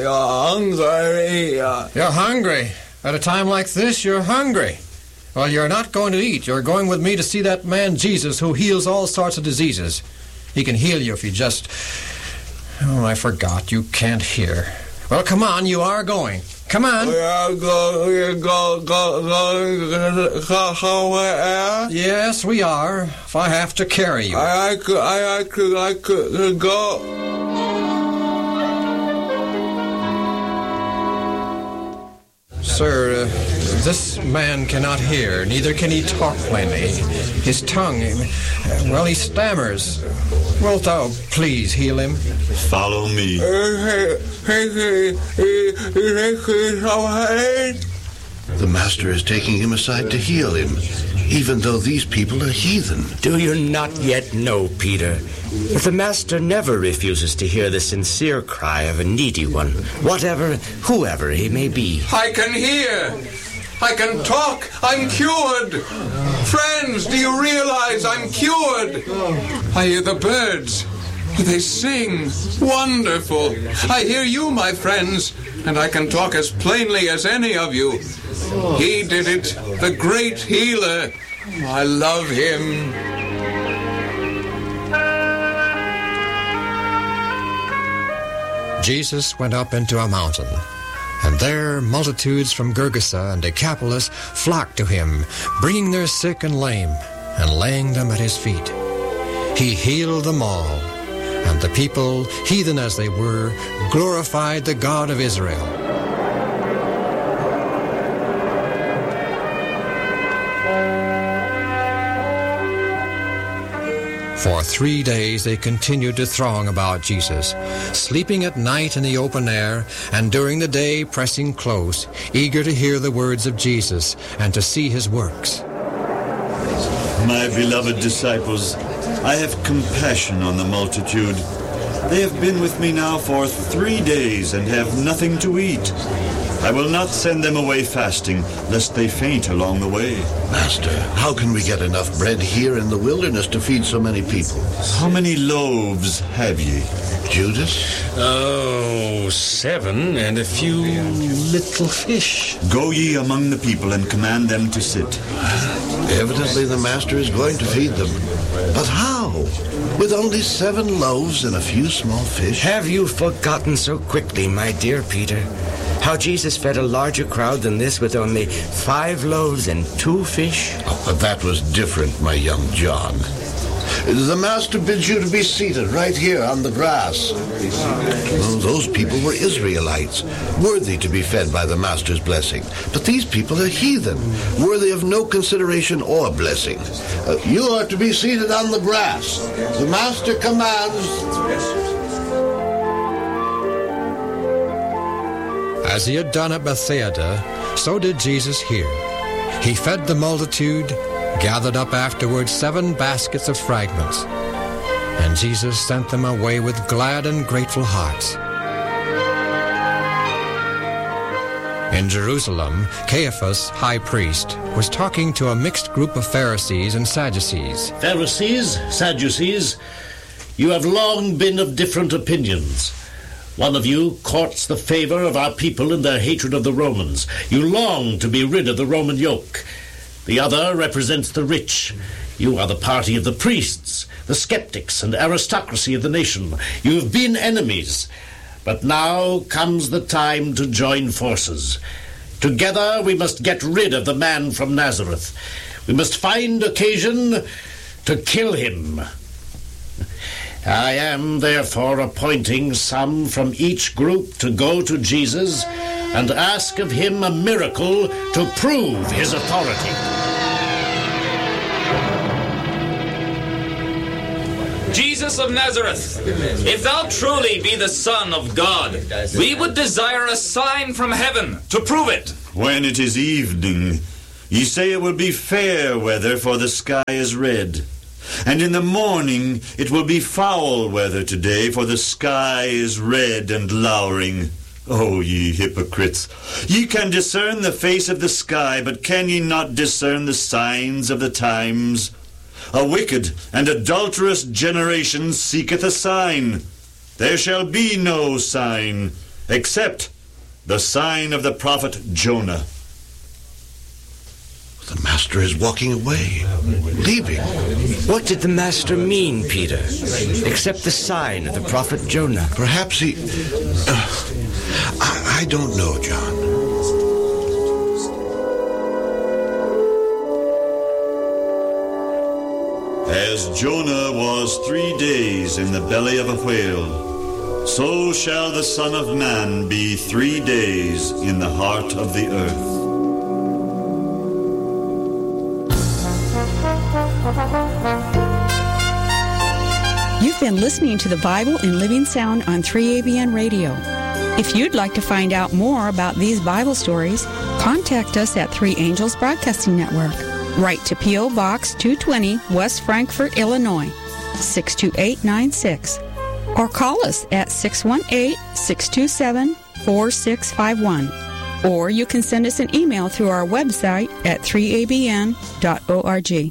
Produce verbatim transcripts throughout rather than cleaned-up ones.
hungry. You're hungry? At a time like this, you're hungry. Well, you're not going to eat. You're going with me to see that man Jesus who heals all sorts of diseases. He can heal you if you just... Oh, I forgot. You can't hear. Well, come on. You are going. Come on. Go, go, go, go, go, go, where? Yes, we are. If I have to carry you. I, I could, I, I could, I could go. Sir, uh, this man cannot hear, neither can he talk plainly. His tongue, uh, well, he stammers. Wilt thou please heal him? Follow me. The master is taking him aside to heal him, even though these people are heathen. Do you not yet know, Peter, that the master never refuses to hear the sincere cry of a needy one, whatever, whoever he may be? I can hear. I can talk. I'm cured. Friends, do you realize I'm cured? I hear the birds. They sing. Wonderful. I hear you, my friends, and I can talk as plainly as any of you. He did it, the great healer. I love him. Jesus went up into a mountain, and there multitudes from Gergesa and Decapolis flocked to him, bringing their sick and lame, and laying them at his feet. He healed them all, and the people, heathen as they were, glorified the God of Israel. For three days they continued to throng about Jesus, sleeping at night in the open air, and during the day pressing close, eager to hear the words of Jesus and to see his works. My beloved disciples, I have compassion on the multitude. They have been with me now for three days and have nothing to eat. I will not send them away fasting, lest they faint along the way. Master, how can we get enough bread here in the wilderness to feed so many people? How many loaves have ye? Judas? Oh, seven and a few little fish. Go ye among the people and command them to sit. Evidently the master is going to feed them. But how? With only seven loaves and a few small fish? Have you forgotten so quickly, my dear Peter, how Jesus fed a larger crowd than this with only five loaves and two fish? Oh, but that was different, my young John. The master bids you to be seated right here on the grass. Well, those people were Israelites, worthy to be fed by the master's blessing. But these people are heathen, worthy of no consideration or blessing. Uh, you are to be seated on the grass. The master commands. As he had done at Bethsaida, so did Jesus here. He fed the multitude, gathered up afterwards seven baskets of fragments, and Jesus sent them away with glad and grateful hearts. In Jerusalem, Caiaphas, high priest, was talking to a mixed group of Pharisees and Sadducees. Pharisees, Sadducees, you have long been of different opinions. One of you courts the favor of our people in their hatred of the Romans. You long to be rid of the Roman yoke. The other represents the rich. You are the party of the priests, the skeptics, and aristocracy of the nation. You have been enemies, but now comes the time to join forces. Together we must get rid of the man from Nazareth. We must find occasion to kill him. I am therefore appointing some from each group to go to Jesus and ask of him a miracle to prove his authority. Jesus of Nazareth, if thou truly be the Son of God, we would desire a sign from heaven to prove it. When it is evening, ye say it will be fair weather, for the sky is red. And in the morning it will be foul weather today, for the sky is red and lowering. O ye hypocrites, ye can discern the face of the sky, but can ye not discern the signs of the times? A wicked and adulterous generation seeketh a sign. There shall be no sign, except the sign of the prophet Jonah. The master is walking away, leaving. What did the master mean, Peter? Except the sign of the prophet Jonah. Perhaps he... Uh, I, I don't know, John. As Jonah was three days in the belly of a whale, so shall the Son of Man be three days in the heart of the earth. You've been listening to the Bible in Living Sound on three A B N Radio. If you'd like to find out more about these Bible stories, contact us at Three Angels Broadcasting Network. Write to P O. Box two twenty, West Frankfort, Illinois, six two eight nine six. Or call us at six one eight, six two seven, four six five one. Or you can send us an email through our website at three a b n dot org.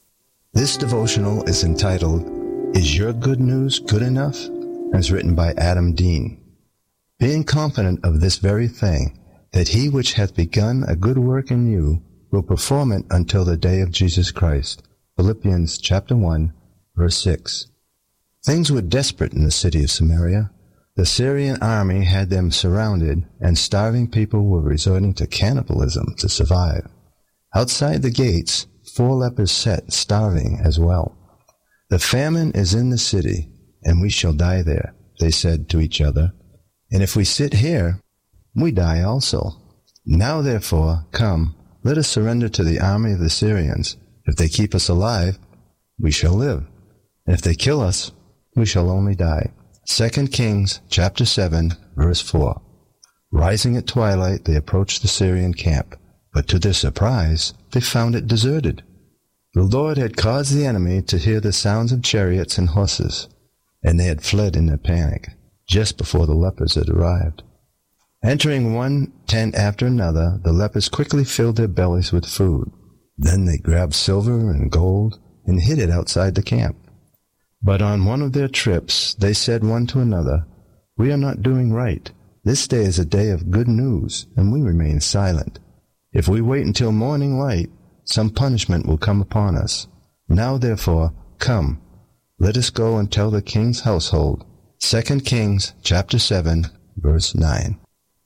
This devotional is entitled, Is Your Good News Good Enough? And is written by Adam Dean. Being confident of this very thing, that he which hath begun a good work in you will perform it until the day of Jesus Christ. Philippians chapter one, verse six. Things were desperate in the city of Samaria. The Syrian army had them surrounded, and starving people were resorting to cannibalism to survive. Outside the gates, four lepers sat starving as well. The famine is in the city, and we shall die there, they said to each other. And if we sit here, we die also. Now therefore, come, let us surrender to the army of the Syrians. If they keep us alive, we shall live. And if they kill us, we shall only die. Second Kings chapter seven, verse four. Rising at twilight, they approached the Syrian camp, but to their surprise, they found it deserted. The Lord had caused the enemy to hear the sounds of chariots and horses, and they had fled in a panic, just before the lepers had arrived. Entering one tent after another, the lepers quickly filled their bellies with food. Then they grabbed silver and gold and hid it outside the camp. But on one of their trips, they said one to another, We are not doing right. This day is a day of good news, and we remain silent. If we wait until morning light, some punishment will come upon us. Now therefore, come, let us go and tell the king's household. Second Kings chapter seven, verse nine.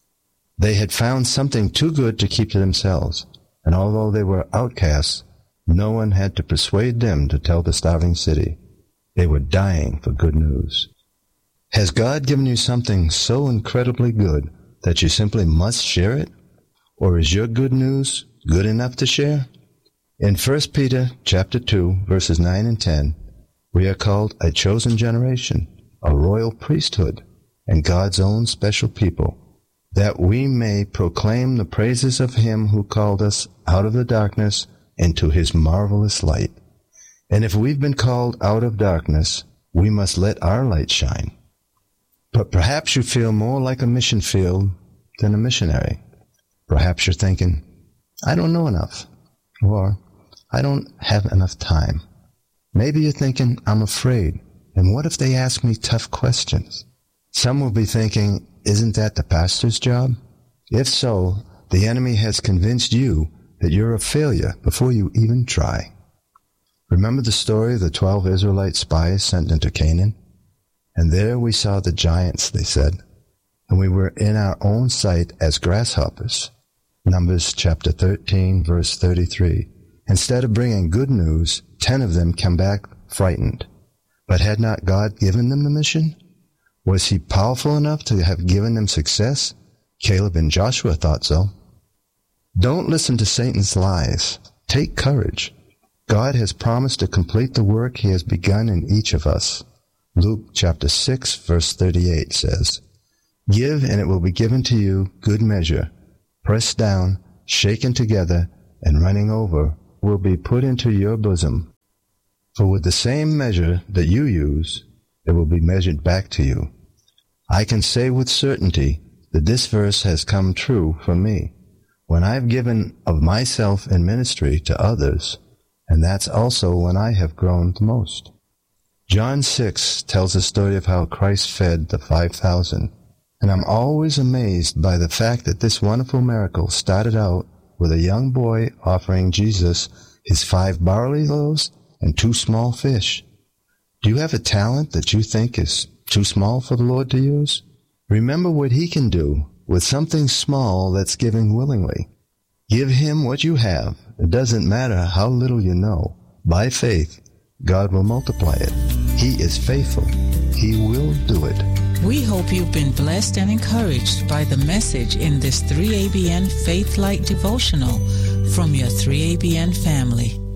They had found something too good to keep to themselves, and although they were outcasts, no one had to persuade them to tell the starving city. They were dying for good news. Has God given you something so incredibly good that you simply must share it? Or is your good news good enough to share? In First Peter chapter two, verses nine and ten, we are called a chosen generation, a royal priesthood, and God's own special people, that we may proclaim the praises of him who called us out of the darkness into his marvelous light. And if we've been called out of darkness, we must let our light shine. But perhaps you feel more like a mission field than a missionary. Perhaps you're thinking, I don't know enough, or I don't have enough time. Maybe you're thinking, I'm afraid, and what if they ask me tough questions? Some will be thinking, isn't that the pastor's job? If so, the enemy has convinced you that you're a failure before you even try. Remember the story of the twelve Israelite spies sent into Canaan? And there we saw the giants, they said, and we were in our own sight as grasshoppers. Numbers chapter thirteen, verse thirty-three. Instead of bringing good news, ten of them came back frightened. But had not God given them the mission? Was he powerful enough to have given them success? Caleb and Joshua thought so. Don't listen to Satan's lies. Take courage. God has promised to complete the work he has begun in each of us. Luke chapter six, verse thirty-eight says, Give, and it will be given to you good measure, pressed down, shaken together, and running over, will be put into your bosom. For with the same measure that you use, it will be measured back to you. I can say with certainty that this verse has come true for me, when I have given of myself in ministry to others, and that's also when I have grown the most. John six tells the story of how Christ fed the five thousand. And I'm always amazed by the fact that this wonderful miracle started out with a young boy offering Jesus his five barley loaves and two small fish. Do you have a talent that you think is too small for the Lord to use? Remember what he can do with something small that's given willingly. Give him what you have. It doesn't matter how little you know. By faith, God will multiply it. He is faithful. He will do it. We hope you've been blessed and encouraged by the message in this three A B N Faith Light devotional from your three A B N family.